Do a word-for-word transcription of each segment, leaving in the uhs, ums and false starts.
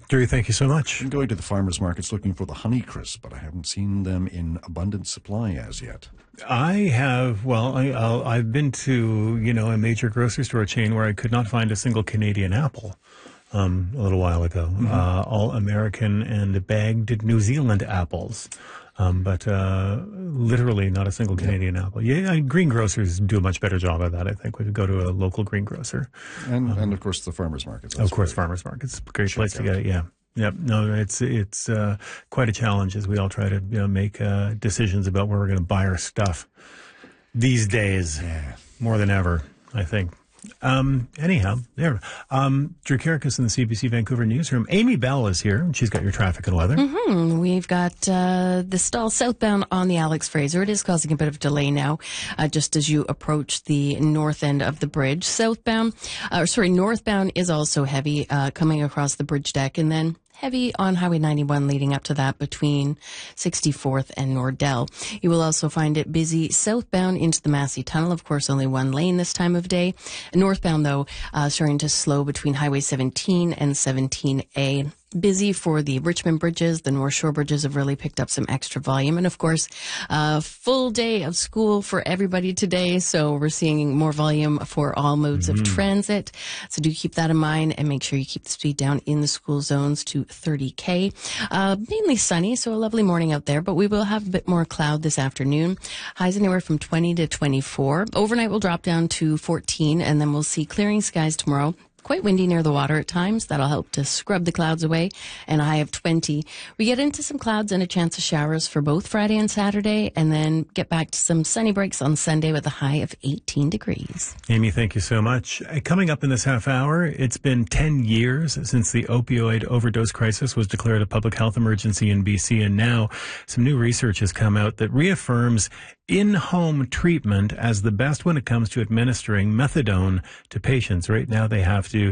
Drew, thank you so much. I'm going to the farmers markets looking for the Honeycrisp, but I haven't seen them in abundant supply as yet. I have, well, I, I'll, I've been to, you know, a major grocery store chain where I could not find a single Canadian apple um, a little while ago. Mm-hmm. Uh, all American and bagged New Zealand apples. Um, but uh, literally not a single Canadian yep. apple. Yeah, green grocers do a much better job of that, I think. We could go to a local green grocer. And, um, and of course, the farmers markets. Of course, farmers markets. Great place to get it, yeah. Yep. No, it's it's uh, quite a challenge as we all try to you know, make uh, decisions about where we're going to buy our stuff these days, yeah. more than ever, I think. Um, anyhow, there. Um, Drew Karakas in the C B C Vancouver newsroom. Amy Bell is here, and she's got your traffic and weather. Mm-hmm. We've got uh, the stall southbound on the Alex Fraser. It is causing a bit of delay now, uh, just as you approach the north end of the bridge. Southbound, uh, sorry, northbound is also heavy uh, coming across the bridge deck, and then heavy on Highway ninety-one leading up to that between sixty-fourth and Nordell. You will also find it busy southbound into the Massey Tunnel. Of course, only one lane this time of day. Northbound, though, uh, starting to slow between Highway seventeen and seventeen A. Busy for the Richmond bridges. The North Shore bridges have really picked up some extra volume. And, of course, a uh, full day of school for everybody today. So we're seeing more volume for all modes mm-hmm. of transit. So do keep that in mind and make sure you keep the speed down in the school zones to thirty K. Uh, mainly sunny, so a lovely morning out there. But we will have a bit more cloud this afternoon. Highs anywhere from twenty to twenty-four. Overnight will drop down to fourteen, and then we'll see clearing skies tomorrow. Quite windy near the water at times. That'll help to scrub the clouds away. And a high of twenty. We get into some clouds and a chance of showers for both Friday and Saturday, and then get back to some sunny breaks on Sunday with a high of eighteen degrees. Amy, thank you so much. Coming up in this half hour, it's been ten years since the opioid overdose crisis was declared a public health emergency in B C, and now some new research has come out that reaffirms in-home treatment as the best when it comes to administering methadone to patients. Right now they have to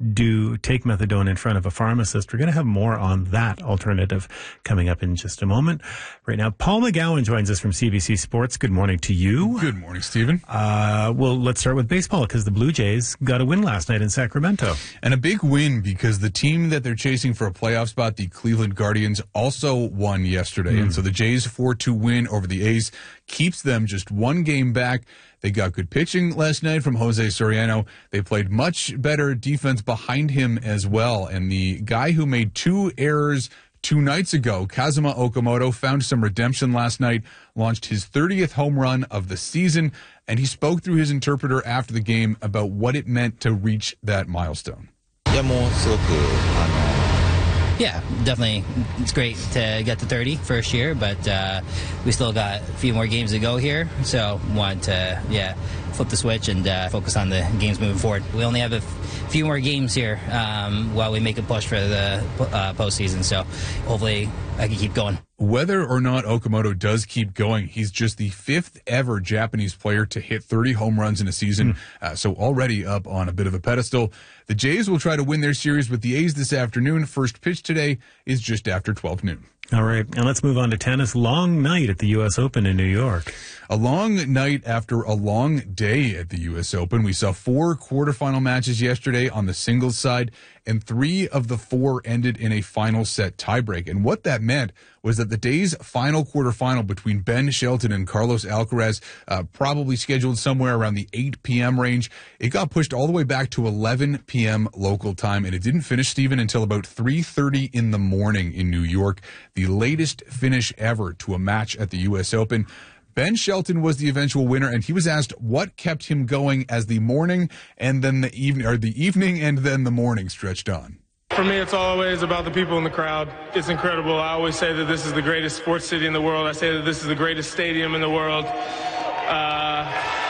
do take methadone in front of a pharmacist. We're going to have more on that alternative coming up in just a moment. Right now, Paul McGowan joins us from C B C Sports. Good morning to you. Good morning, Stephen. Uh, well, let's start with baseball because the Blue Jays got a win last night in Sacramento. And a big win because the team that they're chasing for a playoff spot, the Cleveland Guardians, also won yesterday. Mm. And so the Jays' four two win over the A's keeps them just one game back. They got good pitching last night from Jose Soriano. They played much better defense behind him as well. And the guy who made two errors two nights ago, Kazuma Okamoto, found some redemption last night, launched his thirtieth home run of the season, and he spoke through his interpreter after the game about what it meant to reach that milestone. Yeah, definitely. It's great to get to thirty first year, but uh, we still got a few more games to go here. So wanted to, yeah, flip the switch and uh, focus on the games moving forward. We only have a f- few more games here um, while we make a push for the uh, postseason. So hopefully I can keep going. Whether or not Okamoto does keep going, he's just the fifth ever Japanese player to hit thirty home runs in a season, mm. uh, so already up on a bit of a pedestal. The Jays will try to win their series with the A's this afternoon. First pitch today is just after twelve noon. All right, and let's move on to tennis. Long night at the U S Open in New York. A long night after a long day at the U S Open. We saw four quarterfinal matches yesterday on the singles side, and three of the four ended in a final set tiebreak. And what that meant was that the day's final quarterfinal between Ben Shelton and Carlos Alcaraz, uh, probably scheduled somewhere around the eight p.m. range, it got pushed all the way back to eleven p.m. local time, and it didn't finish, Stephen, until about three thirty in the morning in New York, the latest finish ever to a match at the U S Open. Ben Shelton was the eventual winner, and he was asked what kept him going as the morning and then the evening, or the evening and then the morning stretched on. For me, it's always about the people in the crowd. It's incredible. I always say that this is the greatest sports city in the world. I say that this is the greatest stadium in the world. Uh,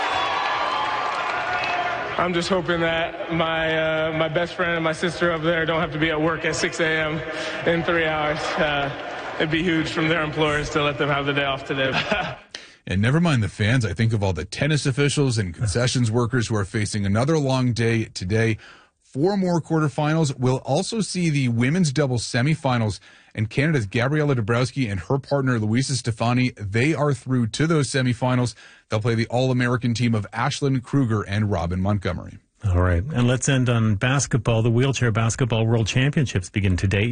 I'm just hoping that my uh, my best friend and my sister over there don't have to be at work at six a.m. in three hours. Uh, it'd be huge from their employers to let them have the day off today. And never mind the fans, I think of all the tennis officials and concessions workers who are facing another long day today. Four more quarterfinals. We'll also see the women's doubles semifinals, and Canada's Gabriela Dabrowski and her partner Luisa Stefani, they are through to those semifinals. They'll play the All-American team of Ashlyn Kruger and Robin Montgomery. All right, and let's end on basketball. The Wheelchair Basketball World Championships begin today.